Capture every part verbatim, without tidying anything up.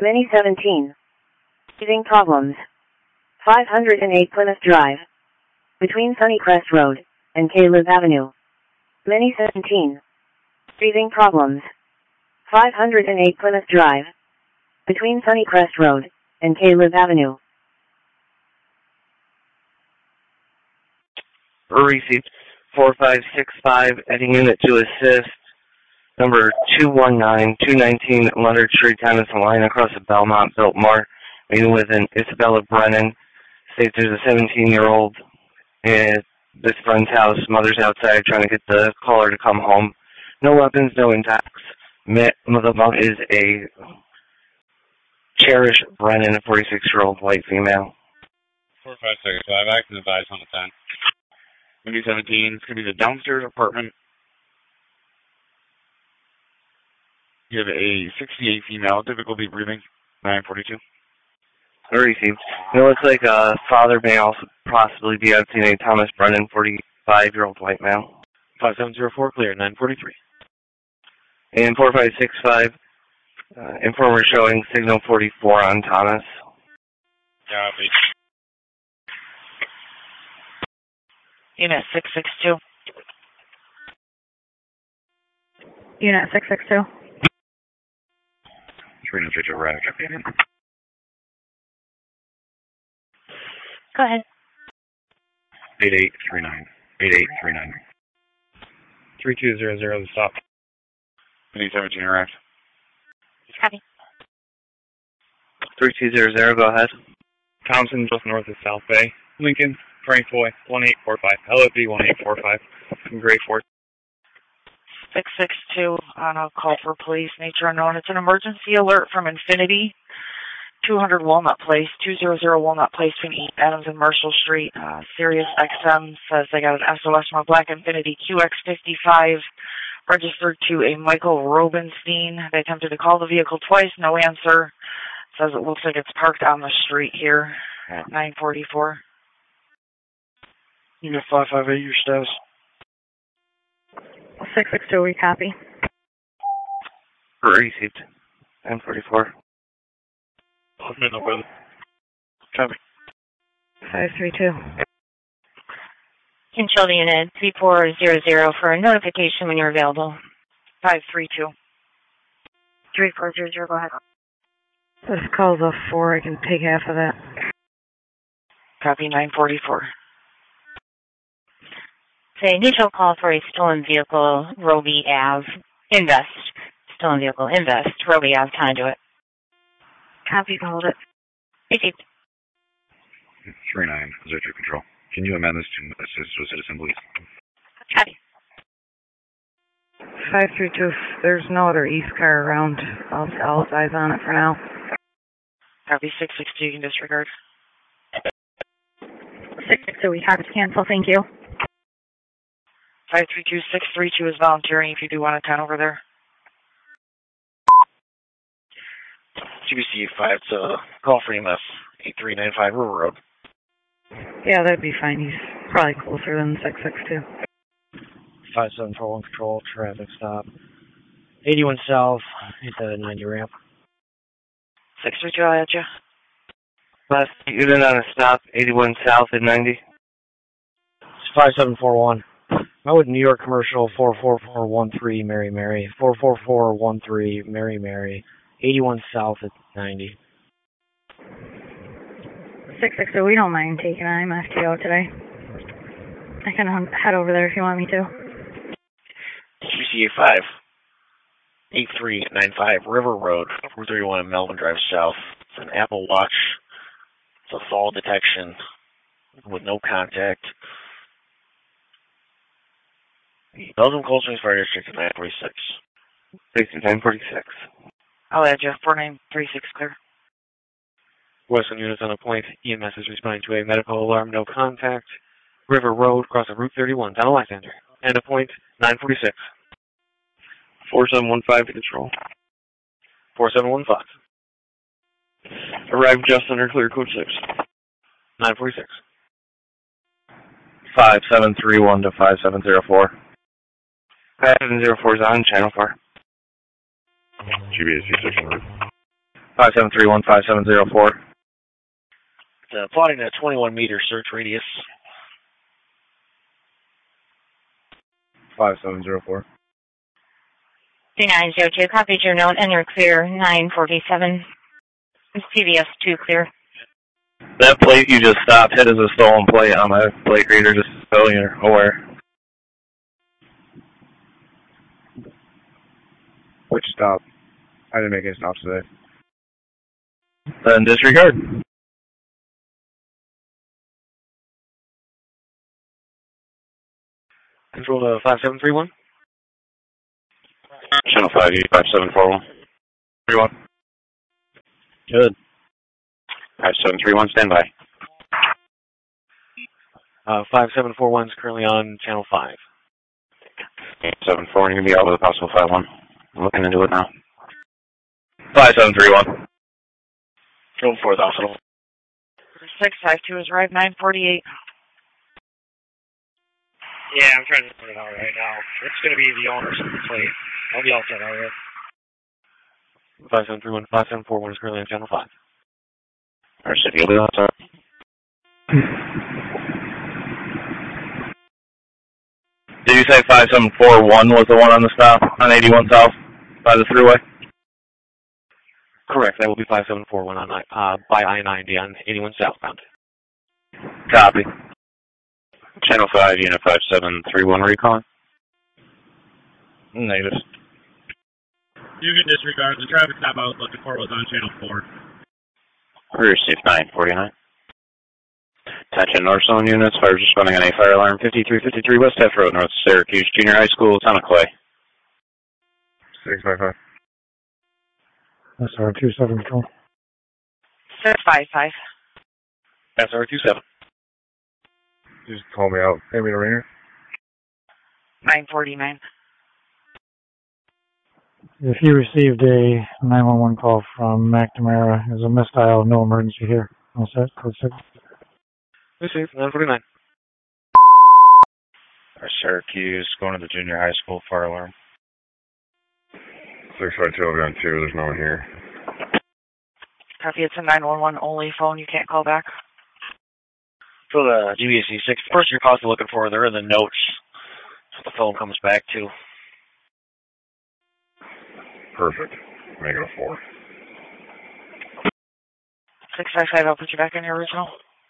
Mini seventeen. Teething problems. five hundred eight Plymouth Drive. Between Sunnycrest Road and Caleb Avenue. Mini seventeen. Teething problems. five hundred eight Plymouth Drive. Between Sunnycrest Road and Caleb Avenue. Received four five six five, adding unit to assist. Number two one nine, two nineteen Leonard Street, Thomas line across the Belmont, Biltmore. Meeting with an Isabella Brennan. States there's a seventeen-year-old at this friend's house. Mother's outside trying to get the caller to come home. No weapons, no intox. Mother is a Cherish Brennan, a forty-six-year-old white female. four five six five, active advice on the ten. Mini seventeen, it's going to be the downstairs apartment. You have a sixty-eight female, difficulty breathing, nine forty-two. Received. It looks like a father may also possibly be out seeing a Thomas Brennan, forty-five-year-old white male. five seven zero four, clear, nine forty-three. And four five six five, uh, informer showing signal forty-four on Thomas. Copy. Unit six six two. Unit six six two. three nine three two, right. Go ahead. eight eight three nine. eight eight three nine. three two zero zero, the stop. Mini seventeen, arrived. Copy. three two zero zero, go ahead. Thompson, just north of South Bay. Lincoln, Frank Boy, one eight four five. L O D one eight four five. From Gray Fort. six six two on a call for police, nature unknown. It's an emergency alert from Infinity. two hundred Walnut Place, two hundred Walnut Place between Adams and Marshall Street. Uh, Sirius X M says they got an S O S from a black Infinity Q X fifty-five registered to a Michael Robenstein. They attempted to call the vehicle twice, no answer. Says it looks like it's parked on the street here at nine forty-four. Unit five five eight, your status. six six two, we copy. Received. nine forty-four. No further. Copy. five three two. Control unit three four zero zero for a notification when you're available. five three two. three four zero zero, go ahead. This call's off four, I can take half of that. Copy nine forty-four. Say initial call for a stolen vehicle, Roby Ave. Invest. Stolen vehicle, invest. Roby Ave, conduit. Copy, hold it. Received. three nine zero two control. Can you amend this to assist with citizen, please? Copy. five three two, there's no other east car around. I'll, I'll eyes on it for now. Copy six six two, you can disregard. six six two, we have to cancel, thank you. five three two six three two is volunteering if you do want a ten over there. G B C five to call for E M S eight three nine five River Road. Yeah, that'd be fine. He's probably closer than six six two. five seven four one control, traffic stop. eighty-one south, hit the ninety ramp. six three two, I'll at you. Last unit on a stop, eighty-one south at ninety. It's five seven four one. I would New York Commercial four four four one three Mary Mary. four four four one three Mary Mary. eighty-one south at ninety. six six two, we don't mind taking an M F T O today. I can head over there if you want me to. G B C five eight three nine five River Road, four thirty-one Melvin Drive South. It's an Apple Watch. It's a fall detection with no contact. Belgium Cold Springs Fire District at nine forty-six. Station nine forty-six. I'll add you. four nine three six clear. Western units on a point. E M S is responding to a medical alarm, no contact. River Road, cross of Route thirty-one, down a Lysander. And a point, nine forty-six. four seven one five to control. four seven one five. Arrived just under clear code six. nine forty-six. five seven three one to five seven zero four. five seven zero four is on channel four. G B A C six hundred. five seven three one five seven zero four. Uh, plotting a twenty-one meter search radius. five seven zero four. two nine zero two, copied your note, and you're clear. nine forty-seven. C V S two clear. That plate you just stopped hit is a stolen plate on my plate reader, just so you're aware. Which stop? I didn't make any stops today. Then disregard. Control to five seven three one. Channel five, five seven four one. three one. Good. five seven three one, stand by. Uh, five seven four one is currently on channel five. seven four, you're going to be out with a possible five one. I'm looking into it now. five seven three one. Control fourth hospital. six five two is arrived, nine forty-eight. Yeah, I'm trying to put it out right now. It's going to be the owner's plate. I'll be all set out here. five seven three one, five seven four one is currently on channel five. Our city will be outside. Did you say five seven four one was the one on the stop on eighty-one South by the thruway? Correct. That will be five seven four one on uh, by I ninety on eighty-one southbound. Copy. Channel five, unit five seven three one, where are you calling? Negative. You can disregard the traffic stop I was looking for was on channel four. Receive nine forty-nine. Attention, North Zone units, fire responding on a fire alarm fifty-three fifty-three West F Road, North Syracuse Junior High School, Town of Clay. six five five. S R two seven control. six five five. S R two seven. You just call me out. Pay me the ringer. nine forty-nine. If you received a nine one one call from McNamara, there's a misdial, no emergency here. All set, code six. Received, nine forty-nine. Our Syracuse, going to the Junior High School, fire alarm. six five two, I'll be on two. There's no one here. Copy, it's a nine one one only phone. You can't call back. For the G B S C six, the person you're possibly looking for, they're in the notes. That's what the phone comes back to. Perfect. Make it a four. six five five, I'll put you back in your original.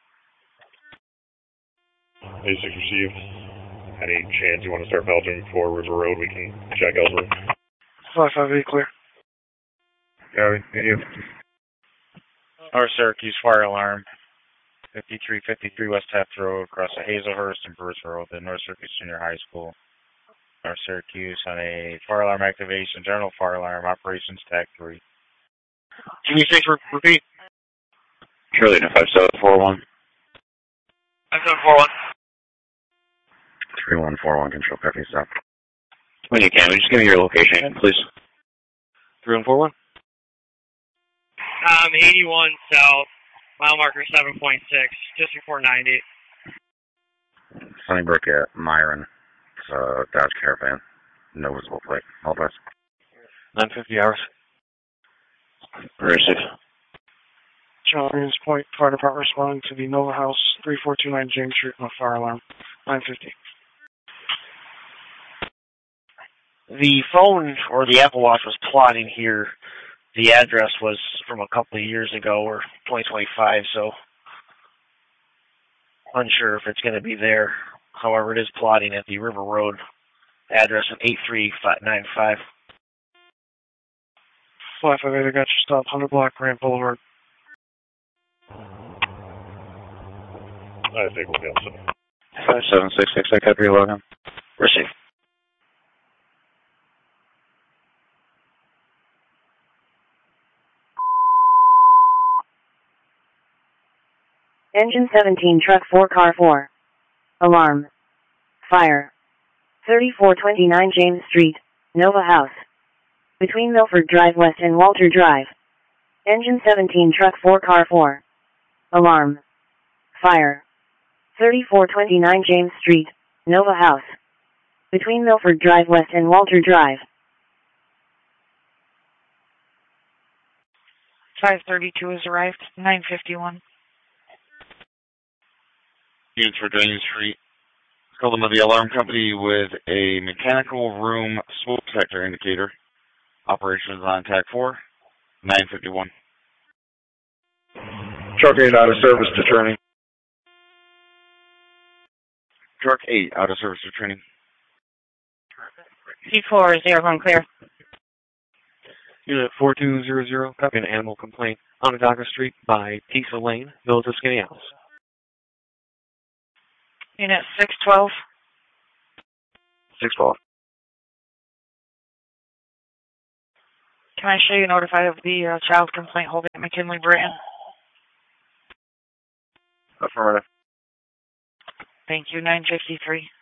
A six received. Any chance you want to start Belgium before River Road? We can check Ellsworth. five five eight clear. Copy. Thank you. Our Syracuse fire alarm, fifty-three fifty-three West Taft Road, across the Hazelhurst and Bruce Road, the North Syracuse Junior High School. Our Syracuse on a fire alarm activation, general fire alarm, operations tag three. G B six, repeat. Shirley to five seven four one. five seven four one. three one four one, control, copy, stop. When you can, just give me your location, please. three one four one. Um, eighty-one South, mile marker seven point six, just before ninety. Sunnybrook at Myron. It's a Dodge Caravan. No visible plate. All best. nine fifty hours. Receive. Channel Greens Point Fire Department responding to the Nova House, three four two nine James Street on a fire alarm, nine fifty. The phone or the Apple Watch was plotting here. The address was from a couple of years ago, or twenty twenty-five, so unsure if it's going to be there. However, it is plotting at the River Road address of eight three nine five. five five eight, I got your stop, one hundred block, Grant Boulevard. I think we'll be able to. five seven six six, I copy your login. Receive. Engine seventeen, truck four, car four. Alarm. Fire. thirty-four twenty-nine James Street, Nova House. Between Milford Drive West and Walter Drive. Engine seventeen, truck four, car four. Alarm. Fire. thirty-four twenty-nine James Street, Nova House. Between Milford Drive West and Walter Drive. five thirty-two has arrived. nine fifty-one. Units for Drainage Street. Call them of the alarm company with a mechanical room smoke detector indicator. Operations on T A C four. nine fifty-one. Truck eight out of service to training. Truck eight out of service to training. T four, zero one clear. Unit four two zero zero, copy an animal complaint. Onondaga Street by Pisa Lane, Village of Skinny House. Unit six twelve. six twelve. Can I show you notified of the uh, child complaint holding at McKinley Britton? Affirmative. Thank you. nine fifty-three.